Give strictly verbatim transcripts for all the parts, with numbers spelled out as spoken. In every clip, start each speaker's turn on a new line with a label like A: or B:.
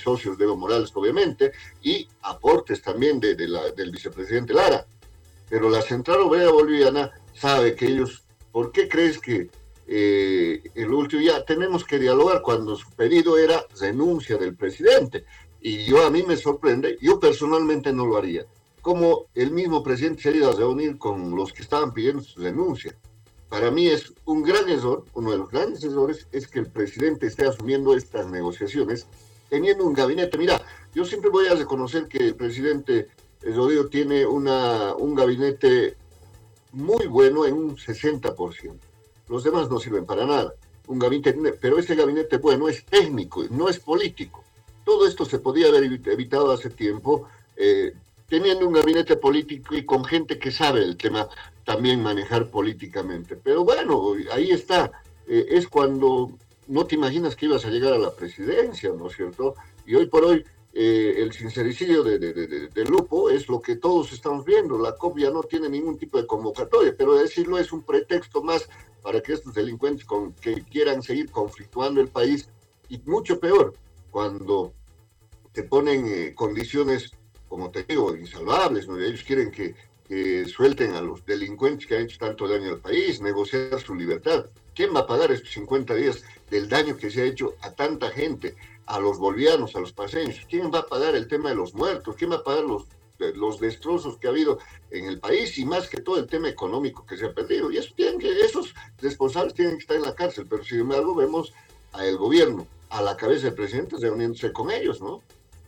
A: socios de Evo Morales, obviamente, y aportes también de, de la, del vicepresidente Lara. Pero la Central Obrera Boliviana sabe que ellos, ¿por qué crees que eh, el último ya tenemos que dialogar cuando su pedido era renuncia del presidente? Y yo a mí me sorprende, yo personalmente no lo haría. Como el mismo presidente se ha ido a reunir con los que estaban pidiendo su renuncia. Para mí es un gran error, uno de los grandes errores es que el presidente esté asumiendo estas negociaciones teniendo un gabinete. Mira, yo siempre voy a reconocer que el presidente Rodrigo tiene una, un gabinete muy bueno en un sesenta por ciento. Los demás no sirven para nada. Un gabinete, pero ese gabinete bueno es técnico, no es político. Todo esto se podía haber evitado hace tiempo, eh, teniendo un gabinete político y con gente que sabe el tema también manejar políticamente. Pero bueno, ahí está. Eh, es cuando no te imaginas que ibas a llegar a la presidencia, ¿no es cierto? Y hoy por hoy eh, el sincericidio de, de, de, de Lupo es lo que todos estamos viendo. La C O P ya no tiene ningún tipo de convocatoria, pero decirlo es un pretexto más para que estos delincuentes con, que quieran seguir conflictuando el país, y mucho peor, cuando te ponen eh, condiciones, como te digo, insalvables, ¿no? Ellos quieren que, que suelten a los delincuentes que han hecho tanto daño al país, negociar su libertad. ¿Quién va a pagar estos cincuenta días del daño que se ha hecho a tanta gente, a los bolivianos, a los paseños? ¿Quién va a pagar el tema de los muertos? ¿Quién va a pagar los, los destrozos que ha habido en el país? Y más que todo el tema económico que se ha perdido. Y eso tienen que, esos responsables tienen que estar en la cárcel, pero sin embargo vemos al gobierno, a la cabeza del presidente, reuniéndose con ellos, ¿no?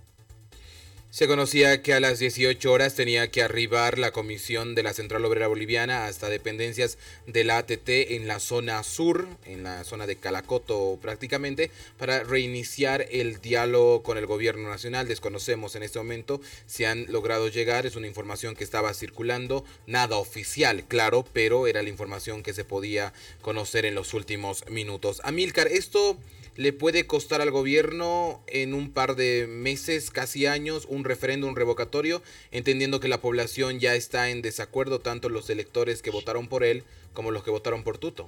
B: Se conocía que a las dieciocho horas tenía que arribar la comisión de la Central Obrera Boliviana hasta dependencias de la A T T en la zona sur, en la zona de Calacoto prácticamente, para reiniciar el diálogo con el gobierno nacional. Desconocemos en este momento si han logrado llegar, es una información que estaba circulando, nada oficial, claro, pero era la información que se podía conocer en los últimos minutos. Amílcar, esto le puede costar al gobierno en un par de meses, casi años, un referéndum revocatorio, entendiendo que la población ya está en desacuerdo, tanto los electores que votaron por él como los que votaron por Tuto.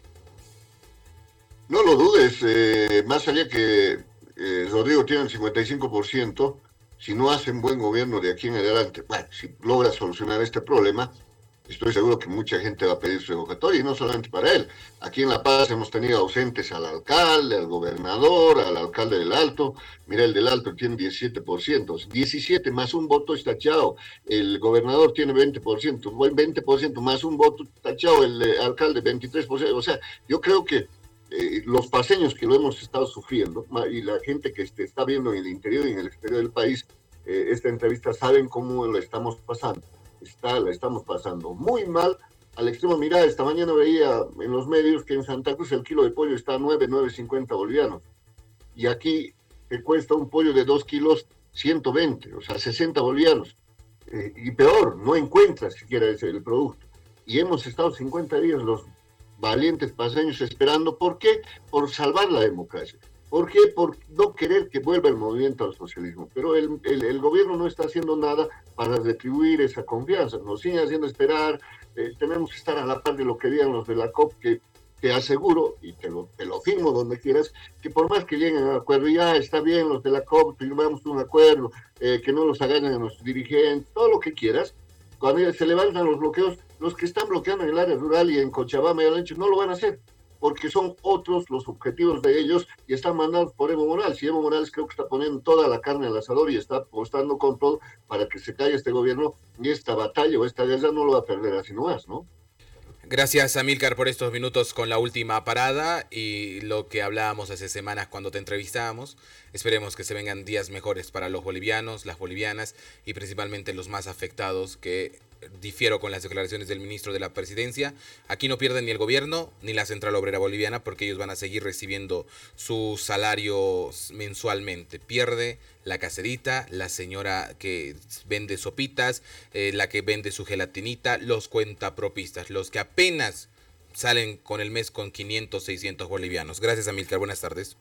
A: No lo dudes, eh, más allá que eh, Rodrigo tiene el cincuenta y cinco por ciento, si no hacen buen gobierno de aquí en adelante, bueno, si logra solucionar este problema, estoy seguro que mucha gente va a pedir su revocatoria, y no solamente para él. Aquí en La Paz hemos tenido ausentes al alcalde, al gobernador, al alcalde del Alto. Mira, el del Alto tiene diecisiete por ciento, diecisiete más un voto está tachado. El gobernador tiene veinte por ciento, veinte por ciento más un voto tachado, el eh, alcalde veintitrés por ciento. O sea, yo creo que eh, los paseños que lo hemos estado sufriendo y la gente que este, está viendo en el interior y en el exterior del país eh, esta entrevista saben cómo lo estamos pasando. Está, la estamos pasando muy mal al extremo. Mira, esta mañana veía en los medios que en Santa Cruz el kilo de pollo está a nueve, nueve cincuenta bolivianos, y aquí te cuesta un pollo de dos kilos ciento veinte, o sea, sesenta bolivianos, eh, y peor, no encuentras siquiera ese el producto, y hemos estado cincuenta días los valientes paseños esperando. ¿Por qué? Por salvar la democracia. ¿Por qué? Por no querer que vuelva el movimiento al socialismo. Pero el, el, el gobierno no está haciendo nada para retribuir esa confianza. Nos sigue haciendo esperar. Eh, tenemos que estar a la par de lo que digan los de la C O P, que te aseguro, y te lo, te lo firmo donde quieras, que por más que lleguen a un acuerdo, ya está bien los de la C O P, firmamos un acuerdo, eh, que no los agarren a nuestros dirigentes, todo lo que quieras. Cuando se levantan los bloqueos, los que están bloqueando en el área rural y en Cochabamba y Alancho no lo van a hacer, porque son otros los objetivos de ellos y están mandados por Evo Morales. Y Evo Morales creo que está poniendo toda la carne al asador y está apostando con todo para que se caiga este gobierno, y esta batalla o esta guerra no lo va a perder así nomás, ¿no?
B: Gracias, Amílcar, por estos minutos con la última parada y lo que hablábamos hace semanas cuando te entrevistábamos. Esperemos que se vengan días mejores para los bolivianos, las bolivianas y principalmente los más afectados, que difiero con las declaraciones del ministro de la Presidencia. Aquí no pierden ni el gobierno ni la Central Obrera Boliviana, porque ellos van a seguir recibiendo sus salarios mensualmente. Pierde la caserita, la señora que vende sopitas, eh, la que vende su gelatinita, los cuentapropistas, los que apenas salen con el mes con quinientos, seiscientos bolivianos. Gracias, Amílcar. Buenas tardes.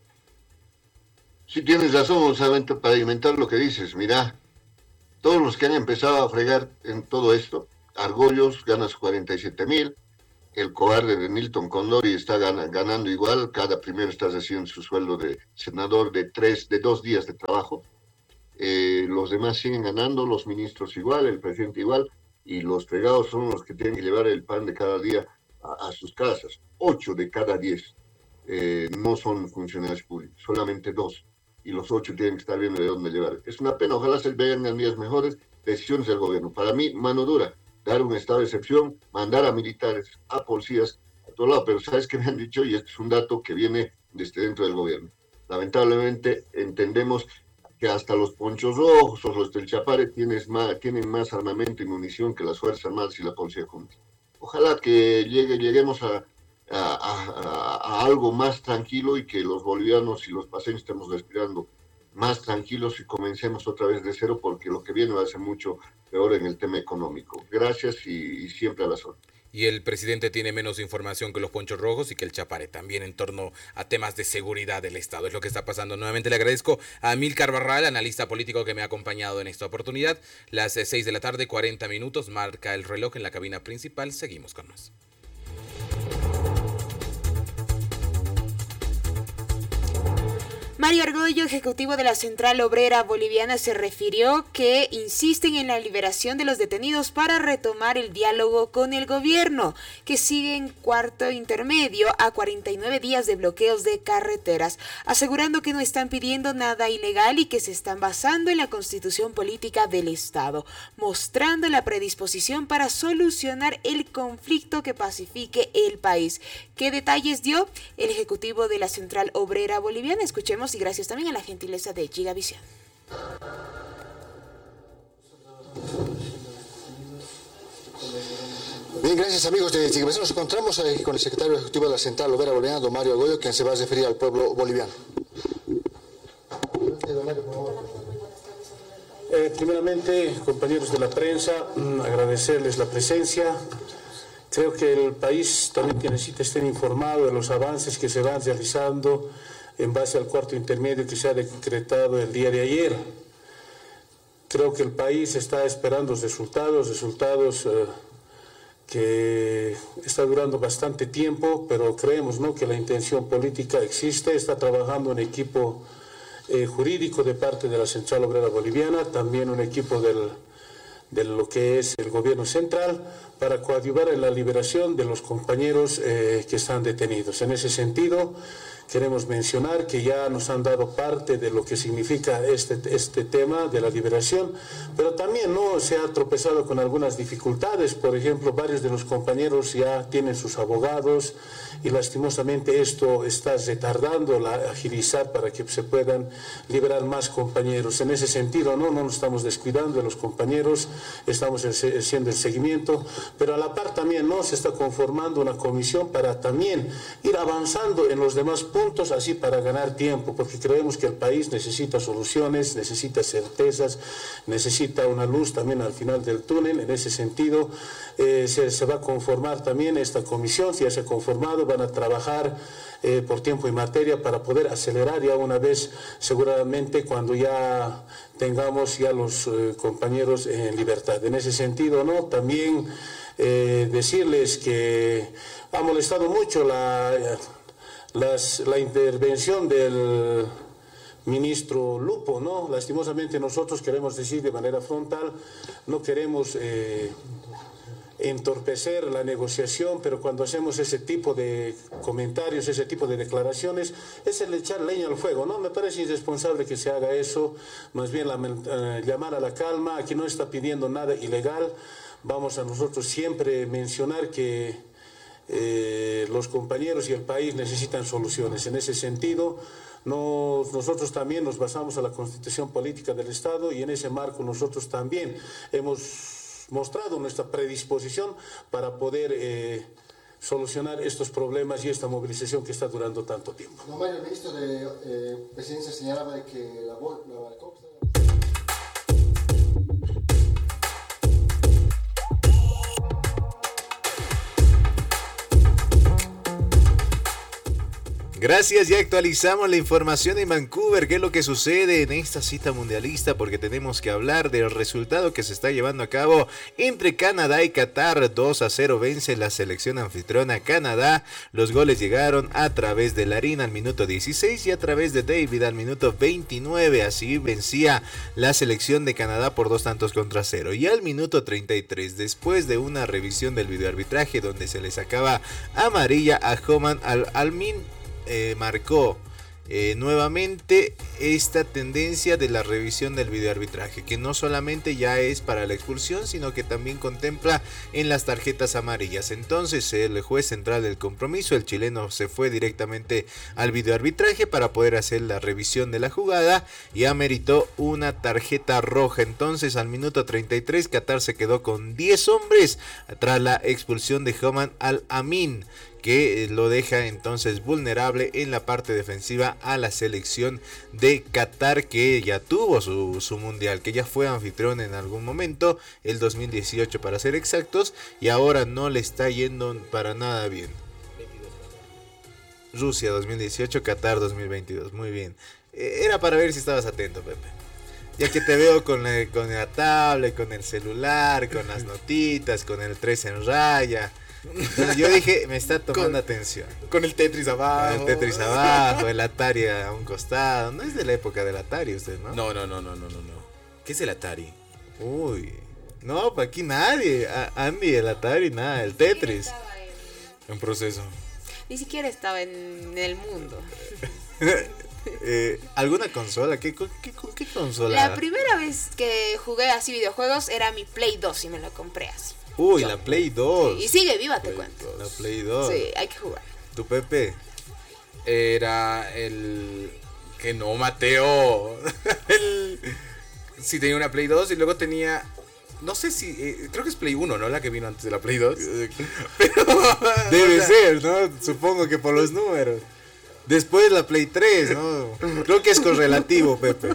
A: Sí, tienes razón, solamente para alimentar lo que dices. Mira, todos los que han empezado a fregar en todo esto, Argollos gana sus cuarenta y siete mil, el cobarde de Nilton Condori está gan ganando igual, cada primero está recibiendo su sueldo de senador de tres, de dos días de trabajo. Eh, los demás siguen ganando, los ministros igual, el presidente igual, y los fregados son los que tienen que llevar el pan de cada día a, a sus casas. Ocho de cada diez eh, no son funcionarios públicos, solamente dos, y los ocho tienen que estar viendo de dónde llevar. Es una pena, ojalá se vean en días mejores decisiones del gobierno. Para mí, mano dura, dar un estado de excepción, mandar a militares, a policías, a todo lado, pero ¿sabes qué me han dicho? Y este es un dato que viene desde dentro del gobierno. Lamentablemente entendemos que hasta los ponchos rojos o los del Chapare tienen más, tienen más armamento y munición que las Fuerzas Armadas y la Policía juntas. Ojalá que llegue, lleguemos a, a, a, a algo más tranquilo y que los bolivianos y los paseños estemos respirando más tranquilos y comencemos otra vez de cero, porque lo que viene va a ser mucho peor en el tema económico. Gracias y, y siempre a la zona.
B: Y el presidente tiene menos información que los ponchos rojos y que el Chapare también en torno a temas de seguridad del Estado. Es lo que está pasando. Nuevamente le agradezco a Amílcar Barral, analista político que me ha acompañado en esta oportunidad. Las seis de la tarde, cuarenta minutos, marca el reloj en la cabina principal. Seguimos con más.
C: Mario Argüello, ejecutivo de la Central Obrera Boliviana, se refirió que insisten en la liberación de los detenidos para retomar el diálogo con el gobierno, que sigue en cuarto intermedio a cuarenta y nueve días de bloqueos de carreteras, asegurando que no están pidiendo nada ilegal y que se están basando en la constitución política del Estado, mostrando la predisposición para solucionar el conflicto que pacifique el país. ¿Qué detalles dio el ejecutivo de la Central Obrera Boliviana? Escuchemos, y gracias también a la gentileza de Gigavisión.
D: Bien, gracias amigos de Gigavisión. Nos encontramos con el secretario ejecutivo de la Central Obrera Boliviana, don Mario Argüello, quien se va a referir al pueblo boliviano.
E: Eh, primeramente, compañeros de la prensa, agradecerles la presencia. Creo que el país también necesita estar informado de los avances que se van realizando en base al cuarto intermedio que se ha decretado el día de ayer. Creo que el país está esperando resultados, resultados eh, que está durando bastante tiempo, pero creemos, ¿no?, que la intención política existe. Está trabajando un equipo eh, jurídico de parte de la Central Obrera Boliviana, también un equipo del, de lo que es el gobierno central, para coadyuvar en la liberación de los compañeros eh, que están detenidos. En ese sentido, queremos mencionar que ya nos han dado parte de lo que significa este, este tema de la liberación, pero también no se ha tropezado con algunas dificultades. Por ejemplo, varios de los compañeros ya tienen sus abogados y lastimosamente esto está retardando la agilizar para que se puedan liberar más compañeros. En ese sentido, no, no nos estamos descuidando de los compañeros, estamos haciendo el seguimiento, pero a la par también no se está conformando una comisión para también ir avanzando en los demás puntos, puntos así para ganar tiempo, porque creemos que el país necesita soluciones, necesita certezas, necesita una luz también al final del túnel. En ese sentido eh, se, se va a conformar también esta comisión. Si ya se ha conformado, van a trabajar eh, por tiempo y materia para poder acelerar ya una vez, seguramente cuando ya tengamos ya los eh, compañeros en libertad. En ese sentido, ¿no?, también eh, decirles que ha molestado mucho la... Las, la intervención del ministro Lupo, ¿no? Lastimosamente nosotros queremos decir de manera frontal, no queremos eh, entorpecer la negociación, pero cuando hacemos ese tipo de comentarios, ese tipo de declaraciones, es el echar leña al fuego, ¿no? Me parece irresponsable que se haga eso, más bien la, eh, llamar a la calma. Aquí no está pidiendo nada ilegal. Vamos a nosotros siempre mencionar que Eh, los compañeros y el país necesitan soluciones. En ese sentido, nos, nosotros también nos basamos a la Constitución Política del Estado, y en ese marco nosotros también hemos mostrado nuestra predisposición para poder eh, solucionar estos problemas y esta movilización que está durando tanto tiempo.
D: No, Mario, el ministro de eh, Presidencia señalaba de que la, la Barcox...
F: Gracias, ya actualizamos la información en Vancouver. ¿Qué es lo que sucede en esta cita mundialista? Porque tenemos que hablar del resultado que se está llevando a cabo entre Canadá y Qatar. dos a cero vence la selección anfitriona Canadá. Los goles llegaron a través de Larin al minuto dieciséis y a través de David al minuto veintinueve. Así vencía la selección de Canadá por dos tantos contra cero. Y al minuto treinta y tres, después de una revisión del videoarbitraje donde se le sacaba amarilla a Homan Al-Almin, Eh, marcó eh, nuevamente esta tendencia de la revisión del videoarbitraje, que no solamente ya es para la expulsión, sino que también contempla en las tarjetas amarillas. Entonces el juez central del compromiso, el chileno, se fue directamente al videoarbitraje para poder hacer la revisión de la jugada y ameritó una tarjeta roja. Entonces al minuto treinta y tres, Qatar se quedó con diez hombres tras la expulsión de Homan Al-Amin, que lo deja entonces vulnerable en la parte defensiva a la selección de Qatar, que ya tuvo su, su mundial, que ya fue anfitrión en algún momento, el dos mil dieciocho para ser exactos, y ahora no le está yendo para nada bien. Rusia dos mil dieciocho, Qatar dos mil veintidós, muy bien. Era para ver si estabas atento, Pepe. Ya que te veo con la, con la tablet, con el celular, con las notitas, con el tres en raya. Entonces yo dije, me está tomando con, atención.
B: Con el Tetris abajo.
F: Con el Tetris abajo, el Atari a un costado. No es de la época del Atari usted, ¿no?
B: No, no, no, no, no, no. ¿Qué es el Atari?
F: Uy. No, para aquí nadie. A Andy, el Atari, nada. El Tetris.
B: En proceso.
C: Ni siquiera estaba en el mundo.
F: eh, ¿Alguna consola? ¿Qué, qué, ¿Con qué consola?
C: La primera vez que jugué así videojuegos era mi Play dos y me lo compré así.
F: Uy,
C: Yo.
F: la Play dos.
C: Sí, y sigue viva, te
F: Play
C: cuento.
F: dos. La Play dos.
C: Sí, hay que jugar.
F: ¿Tu Pepe?
B: Era el... Que no, Mateo. el... Sí, tenía una Play dos y luego tenía... No sé si... Eh, creo que es Play uno, ¿no? La que vino antes de la Play dos. Pero...
F: Debe o sea, ser, ¿no? Supongo que por los números. Después la Play tres, ¿no? Creo que es correlativo, Pepe.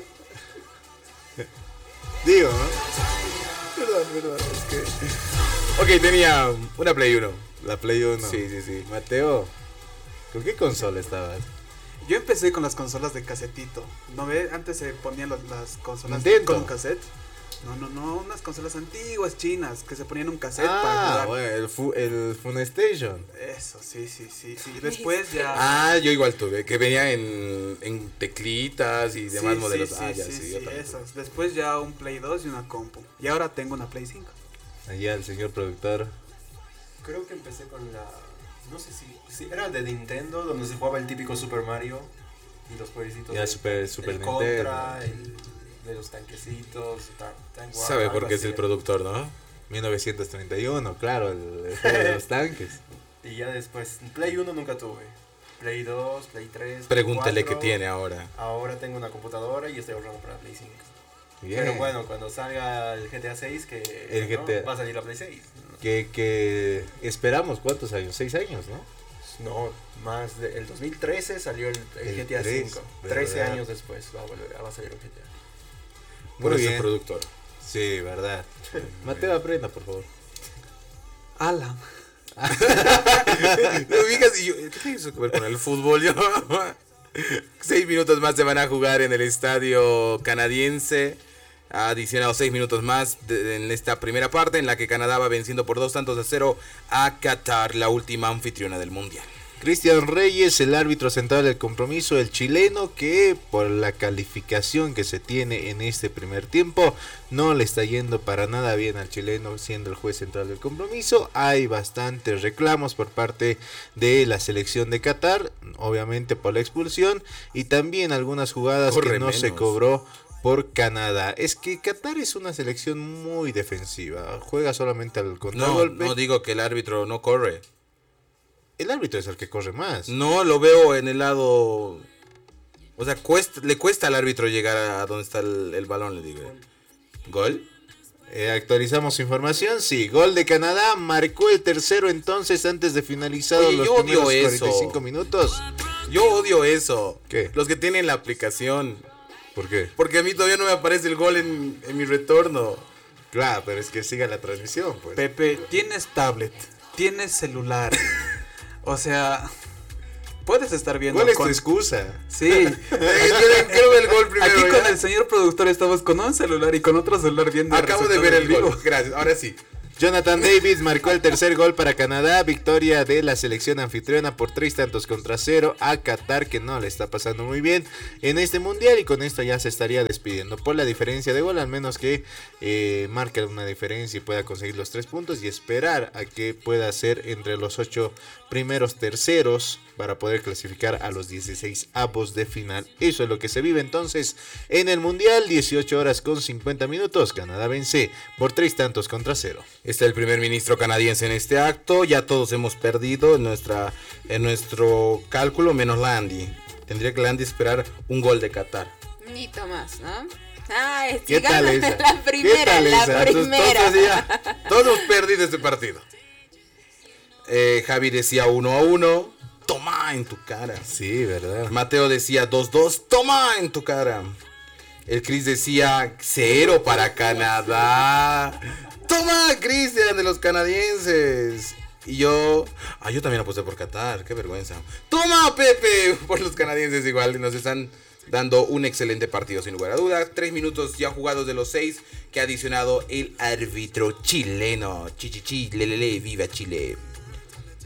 F: Digo, ¿no? Perdón, perdón, es que...
B: Ok, tenía una Play uno.
F: La Play uno.
B: Sí, sí, sí.
F: Mateo, ¿con qué consola estabas?
G: Yo empecé con las consolas de casetito. ¿No ve? Antes se ponían los, las consolas
F: Nintendo.
G: con cassette. No, no, no, unas consolas antiguas chinas que se ponían un cassette
F: ah,
G: para jugar.
F: Bueno, el, fu el Funestation.
G: Eso, sí, sí, sí, sí. Después ya...
B: Ah, yo igual tuve, que venía en, en teclitas y demás
G: sí,
B: modelos.
G: Sí,
B: ah,
G: sí,
B: ya,
G: sí,
B: sí,
G: sí,
B: yo también.
G: esas. Después ya un Play dos y una compu. Y ahora tengo una Play cinco.
F: Allá el señor productor.
H: Creo que empecé con la... No sé si... si era de Nintendo, donde se jugaba el típico Super Mario y los jueguecitos.
F: Ya,
H: de,
F: Super, Super
H: el
F: Nintendo.
H: Contra, el de los tanquecitos. Tan, tan guau,
B: Sabe por qué es
H: así.
B: el productor, ¿no?
F: mil novecientos treinta y uno, claro, el, el juego de los tanques.
H: Y ya después, Play uno nunca tuve. Play dos, Play tres,
B: Pregúntele
H: cuatro.
B: qué tiene ahora.
H: Ahora tengo una computadora y estoy ahorrando para Play cinco.
F: Bien.
H: Pero bueno, cuando salga el G T A seis, que
F: El
H: ¿no?
F: G T A.
H: va a salir la Play seis.
F: Que, que esperamos, ¿cuántos años? Seis años, ¿no?
H: No, más de, el dos mil trece salió el, el,
F: El
H: G T A
F: tres,
H: cinco.
F: ¿verdad?
H: trece años después va a, volver, va a salir un G T A.
B: Por
F: Muy
B: eso
F: bien.
B: el productor.
F: Sí, verdad. Mateo, aprenda, por favor.
G: Ala.
B: ¿Te ubicas? Y yo, ¿qué tiene eso que ver con el fútbol? Yo, seis minutos más se van a jugar en el estadio canadiense. Adicionados seis minutos más de, en esta primera parte en la que Canadá va venciendo por dos tantos a cero a Qatar, la última anfitriona del mundial.
F: Cristian Reyes, el árbitro central del compromiso, el chileno, que por la calificación que se tiene en este primer tiempo no le está yendo para nada bien al chileno siendo el juez central del compromiso. Hay bastantes reclamos por parte de la selección de Qatar, obviamente por la expulsión, y también algunas jugadas
B: Corre
F: que no
B: menos.
F: se cobró por Canadá. Es que Qatar es una selección muy defensiva, juega solamente al
B: No,
F: contragolpe.
B: no digo que el árbitro no corre.
F: El árbitro es el que corre más.
B: No, lo veo en el lado... O sea, cuesta, le cuesta al árbitro llegar a donde está el, el balón, le digo. ¿Gol?
F: Eh, actualizamos información, sí, gol de Canadá, marcó el tercero entonces antes de finalizados
B: Oye,
F: los
B: yo odio
F: primeros
B: eso.
F: cuarenta y cinco minutos.
B: Yo odio eso.
F: ¿Qué?
B: Los que tienen la aplicación.
F: ¿Por qué?
B: Porque a mí todavía no me aparece el gol en, en mi retorno.
F: Claro, pero es que siga la transmisión, pues.
G: Pepe, tienes tablet, tienes celular. O sea, puedes estar viendo.
F: ¿Cuál es
G: con...
F: tu excusa?
G: Sí.
B: Quiero ver el gol primero.
G: Aquí
B: ¿ya?
G: con el señor productor estamos con un celular y con otro celular viendo.
B: Acabo de ver el gol. Gracias. Ahora sí.
F: Jonathan David marcó el tercer gol para Canadá, victoria de la selección anfitriona por tres tantos contra cero a Qatar, que no le está pasando muy bien en este mundial, y con esto ya se estaría despidiendo por la diferencia de gol, al menos que eh, marque una diferencia y pueda conseguir los tres puntos y esperar a que pueda ser entre los ocho primeros terceros para poder clasificar a los dieciséis avos de final. Eso es lo que se vive entonces en el mundial. Dieciocho horas con cincuenta minutos, Canadá vence por tres tantos contra cero.
B: Está el primer ministro canadiense en este acto. Ya todos hemos perdido en, nuestra, en nuestro cálculo, menos Landy. Tendría que Landy esperar un gol de Qatar.
C: Ni más, ¿no? Ah, es
F: ¿Qué tal esa?
C: La primera,
F: tal
C: la
F: esa?
C: primera.
B: Entonces, ya, todos hemos perdido este partido. Eh, Javi decía uno a uno. Toma en tu cara.
F: Sí, ¿verdad?
B: Mateo decía dos dos. Toma en tu cara. El Chris decía cero para Canadá. Toma, Cristian, de los canadienses. Y yo, ah, yo también aposté por Qatar, qué vergüenza. Toma, Pepe, por los canadienses igual. Nos están dando un excelente partido, sin lugar a dudas. Tres minutos ya jugados de los seis que ha adicionado el árbitro chileno. Chichichi, lelele, viva Chile.